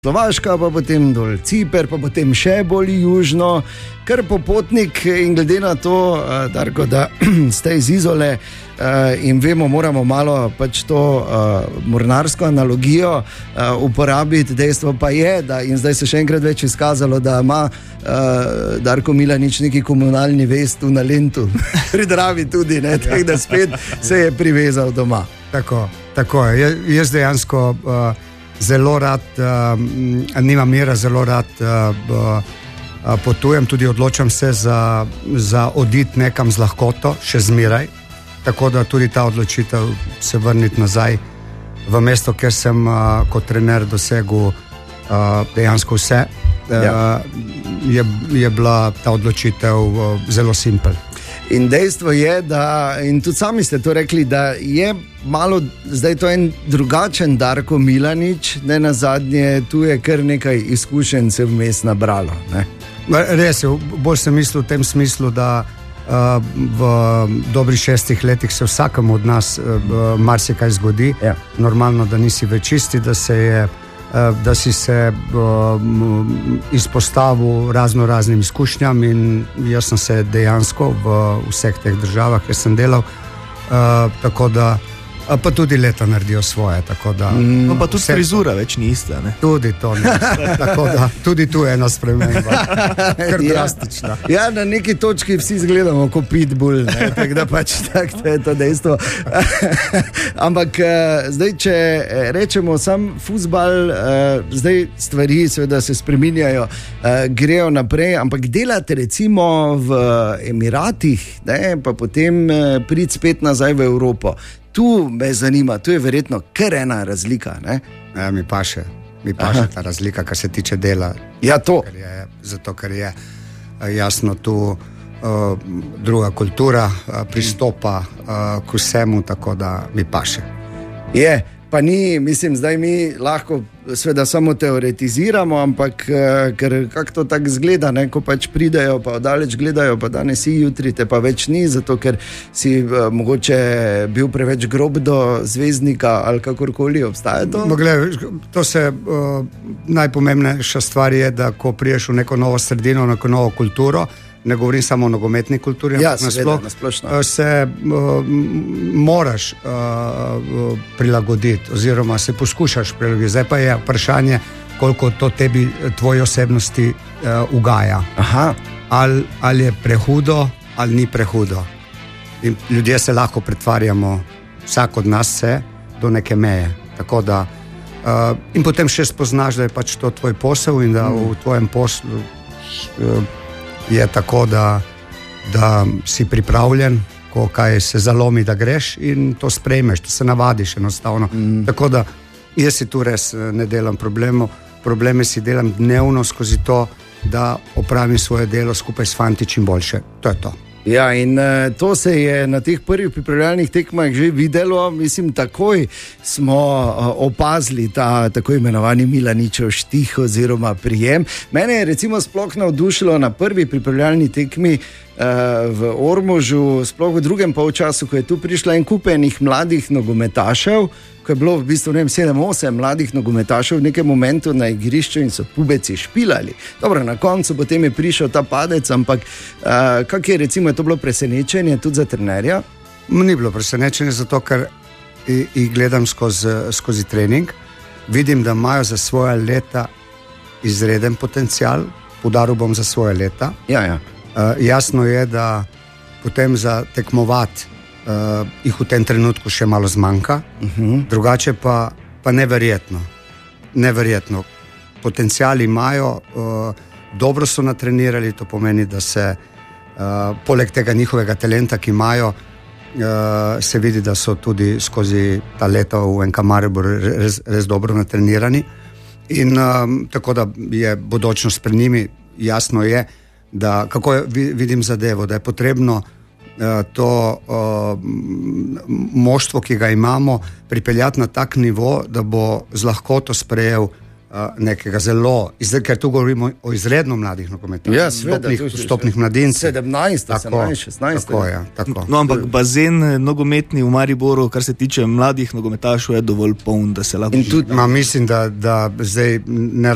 Slovaška, pa potem dol Ciper, pa potem še bolj južno, kar popotnik. In glede na to, Darko, da ste iz Izole in vemo, moramo malo pač to mornarsko analogijo uporabiti. Dejstvo pa je, da in zdaj se še enkrat več izkazalo, da ima Darko Milanič neki komunalni vest v Nalentu, pri Dravi tudi, ne, tako da spet se je privezal doma. Tako je. Jaz dejansko zelo rad, nimam mira, zelo rad potujem, tudi odločam se za oditi nekam z lahkoto, še zmeraj. Tako da tudi ta odločitev se vrniti nazaj v mesto, kjer sem kot trener dosegel dejansko vse, je bila ta odločitev zelo simpel. In dejstvo je, da, in tudi sami ste to rekli, da je malo zdaj to en drugačen Darko Milanič, ne nazadnje, tu je kar nekaj izkušenj se vmes nabralo. Ne? Res je, bolj sem mislil v tem smislu, da v dobrih 6 letih se vsakemu od nas marsikaj zgodi. Ja. Normalno, da nisi več isti, da si se izpostavil raznim izkušnjam, in jaz sem se dejansko v vseh teh državah, kjer sem delal, tako da pa tudi leta naredijo svoje, tako da no, pa tudi frizura več ni ista, ne? Tudi to ne, tako da tudi tu je ena sprememba, kar drastična. Ja, na neki točki vsi izgledamo kot pitbull, ne, tako da pač tako je to dejstvo. Ampak zdaj, če rečemo sam fuzbal, zdaj stvari seveda se spreminjajo, grejo naprej, ampak delate recimo v Emiratih, ne, pa potem priti spet nazaj v Evropo. Tu me zanima, tu je verjetno kar ena razlika, ne? Ja, mi paše ta razlika, kar se tiče dela. Ja, to. Zato, ker je jasno tu druga kultura pristopa k vsemu, tako da mi paše. Je, pa ni, mislim, zdaj mi lahko seveda samo teoretiziramo, ampak ker kako to tako zgleda, ne, ko pač pridejo, pa odaleč gledajo, pa danes si, jutri te pa več ni, zato ker si mogoče bil preveč grob do zvezdnika ali kakorkoli, obstaja to? To se najpomembnejša stvar je, da ko priješ v neko novo sredino, v neko novo kulturo, ne govorim samo o nogometni kulturi, ja, nasplošno, se moraš prilagoditi oziroma se poskušaš prilagoditi. Zdaj pa je vprašanje, koliko to tebi, tvoji osebnosti ugaja. Aha. Ali je prehudo ali ni prehudo. In ljudje se lahko pretvarjamo, vsak od nas se, do neke meje. Tako da in potem še spoznaš, da je pač to tvoj posel in da v tvojem poslu je tako, da si pripravljen, ko kaj se zalomi, da greš in to sprejmeš, to se navadiš enostavno. Tako da jaz si tu res ne delam probleme si delam dnevno skozi to, da opravim svoje delo skupaj s fanti čim boljše. To je to. Ja, in to se je na teh prvih pripravljalnih tekmah že videlo, mislim, takoj smo opazili ta tako imenovani Milaničev štih oziroma prijem. Mene je recimo sploh navdušilo na prvi pripravljalni tekmi v Ormožu, sploh v drugem polčasu, ko je tu prišla en kup enih mladih nogometašev, ko je bilo v bistvu 7-8 mladih nogometašev v nekem momentu na igrišču in so pubeci špilali. Dobro, na koncu potem je prišel ta padec, ampak kak je recimo, je to bilo presenečenje tudi za trenerja? Ni bilo presenečenje, zato ker jih gledam skozi trening, vidim, da imajo za svoje leta izreden potencial, poudaril bom za svoje leta. Ja. Jasno je, da potem za tekmovati jih v tem trenutku še malo zmanjka, drugače pa neverjetno. Potenciali imajo, dobro so natrenirali, to pomeni, da se poleg tega njihovega talenta, ki imajo, se vidi, da so tudi skozi ta leta v NK Maribor res dobro natrenirani in tako da je bodočnost pred njimi. Jasno je, da kako vidim zadevo, da je potrebno to moštvo, ki ga imamo, pripeljati na tak nivo, da bo z lahkoto sprejel nekega zelo, ker tu govorimo o izredno mladih nogometaših, vstopnih mladincev. 17, 18, 16. Tako je, tako. No, ampak bazen nogometni v Mariboru, kar se tiče mladih nogometašov, je dovolj poln, da se lahko... Mislim, da zdaj ne